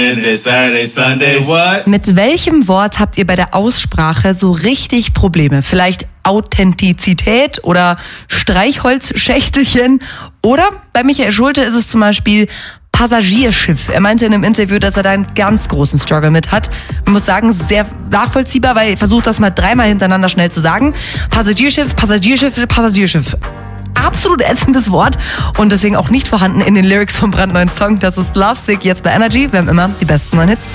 Saturday, Sunday, what? Mit welchem Wort habt ihr bei der Aussprache so richtig Probleme? Vielleicht Authentizität oder Streichholzschächtelchen? Oder bei Michael Schulte ist es zum Beispiel Passagierschiff. Er meinte in einem Interview, dass er da einen ganz großen Struggle mit hat. Man muss sagen, sehr nachvollziehbar, weil er versucht, das mal 3-mal hintereinander schnell zu sagen. Passagierschiff, Passagierschiff, Passagierschiff. Absolut ätzendes Wort und deswegen auch nicht vorhanden in den Lyrics vom brandneuen Song. Das ist Lovesick, jetzt bei Energy. Wir haben immer die besten neuen Hits.